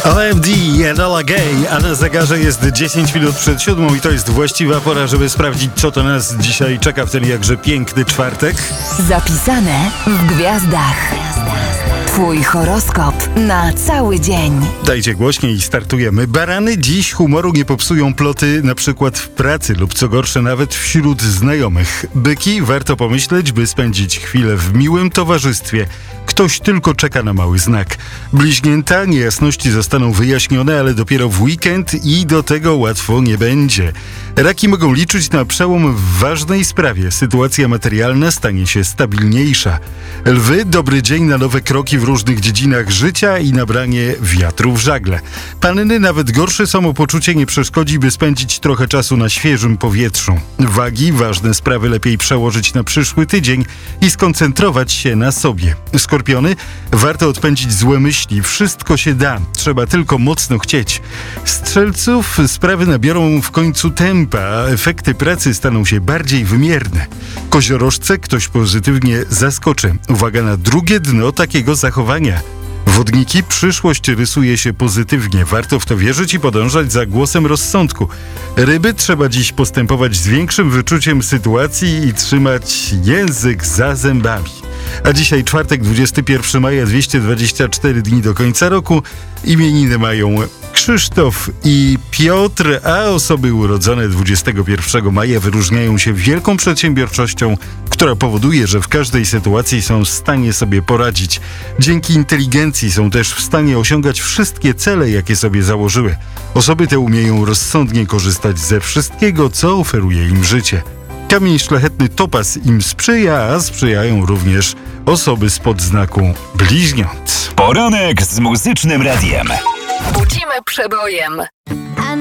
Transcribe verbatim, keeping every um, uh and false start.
O M D i Enola Gay, a na zegarze jest dziesięć minut przed siódmą i to jest właściwa pora, żeby sprawdzić, co to nas dzisiaj czeka w ten jakże piękny czwartek. Zapisane w gwiazdach. Twój horoskop na cały dzień. Dajcie głośniej i startujemy. Barany dziś humoru nie popsują ploty, na przykład w pracy lub co gorsze nawet wśród znajomych. Byki, warto pomyśleć, by spędzić chwilę w miłym towarzystwie. Ktoś tylko czeka na mały znak. Bliźnięta, niejasności zostaną wyjaśnione, ale dopiero w weekend i do tego łatwo nie będzie. Raki mogą liczyć na przełom w ważnej sprawie. Sytuacja materialna stanie się stabilniejsza. Lwy, dobry dzień na nowe kroki w różnych dziedzinach życia i nabranie wiatru w żagle. Panny, nawet gorsze samopoczucie nie przeszkodzi, by spędzić trochę czasu na świeżym powietrzu. Wagi, ważne sprawy lepiej przełożyć na przyszły tydzień i skoncentrować się na sobie. Skorpiony, warto odpędzić złe myśli. Wszystko się da. Trzeba tylko mocno chcieć. Strzelców, sprawy nabiorą w końcu tempa, a efekty pracy staną się bardziej wymierne. Koziorożce, ktoś pozytywnie zaskoczy. Uwaga na drugie dno takiego zachowania. Wodniki, przyszłość rysuje się pozytywnie. Warto w to wierzyć i podążać za głosem rozsądku. Ryby, trzeba dziś postępować z większym wyczuciem sytuacji i trzymać język za zębami. A dzisiaj czwartek, dwudziestego pierwszego maja, dwieście dwadzieścia cztery dni do końca roku. Imieniny mają Krzysztof i Piotr, a osoby urodzone dwudziestego pierwszego maja wyróżniają się wielką przedsiębiorczością, która powoduje, że w każdej sytuacji są w stanie sobie poradzić. Dzięki inteligencji są też w stanie osiągać wszystkie cele, jakie sobie założyły. Osoby te umieją rozsądnie korzystać ze wszystkiego, co oferuje im życie. Kamień szlachetny topaz im sprzyja, a sprzyjają również osoby spod znaku bliźniąt. Poranek z Muzycznym Radiem. Budzimy przebojem.